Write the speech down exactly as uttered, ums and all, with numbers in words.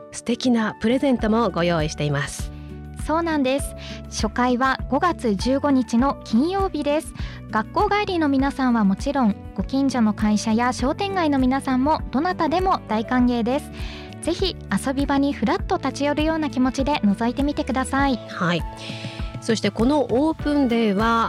素敵なプレゼントもご用意しています。 そうなんです。初回はごがつじゅうごにちの金曜日です。学校帰りの皆さんはもちろん、ご近所の会社や商店街の皆さんもどなたでも大歓迎です。ぜひ遊び場にふらっと立ち寄るような気持ちで覗いてみてください。 はい。そしてこのオープンデーは